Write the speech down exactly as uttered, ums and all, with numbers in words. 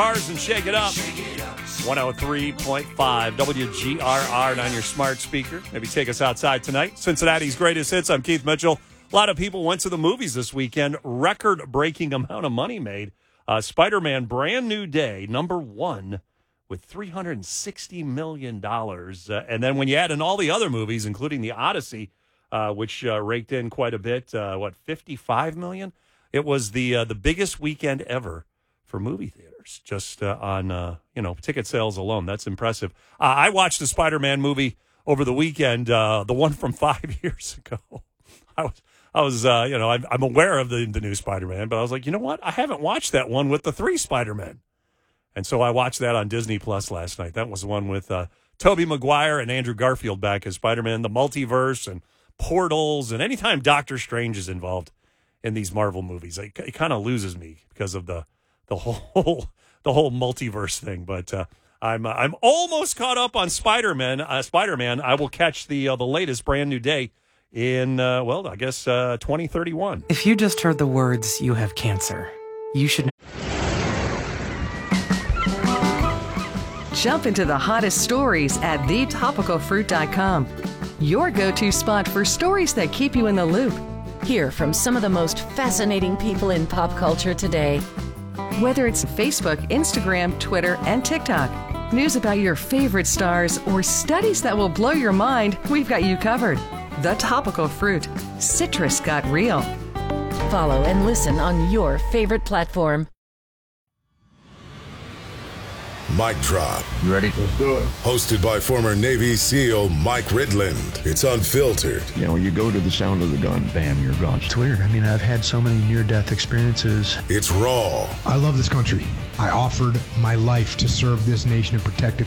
Cars and shake it up. one oh three point five W G R R on your smart speaker. Maybe take us outside tonight. Cincinnati's greatest hits. I'm Keith Mitchell. A lot of people went to the movies this weekend. Record-breaking amount of money made. Uh, Spider-Man Brand New Day, number one, with three hundred sixty million dollars. Uh, and then when you add in all the other movies, including The Odyssey, uh, which uh, raked in quite a bit, uh, what, fifty-five million dollars? It was the uh, the biggest weekend ever for movie theaters, just uh, on, uh, you know, ticket sales alone. That's impressive. Uh, I watched the Spider-Man movie over the weekend, uh, the one from five years ago. I was, I was, uh, you know, I'm, I'm aware of the, the new Spider-Man, but I was like, you know what? I haven't watched that one with the three Spider-Men. And so I watched that on Disney Plus last night. That was the one with uh, Tobey Maguire and Andrew Garfield back as Spider-Man, the multiverse and portals. And anytime Doctor Strange is involved in these Marvel movies, it, it kind of loses me because of the the whole the whole multiverse thing. But uh, I'm uh, I'm almost caught up on Spider-Man. Uh, Spider-Man. I will catch the uh, the latest Brand New Day in uh, well, I guess uh, twenty thirty-one. If you just heard the words "you have cancer," you should jump into the hottest stories at the topical fruit dot com. Your go-to spot for stories that keep you in the loop. Hear from some of the most fascinating people in pop culture today. Whether it's Facebook, Instagram, Twitter, and TikTok, news about your favorite stars, or studies that will blow your mind, we've got you covered. The Topical Fruit. Citrus got real. Follow and listen on your favorite platform. Mic Drop. You ready? Let's do it. Hosted by former Navy SEAL Mike Ridland. It's unfiltered. You know, you go to the sound of the gun, bam, you're gone. It's weird. I mean, I've had so many near-death experiences. It's raw. I love this country. I offered my life to serve this nation and protect it.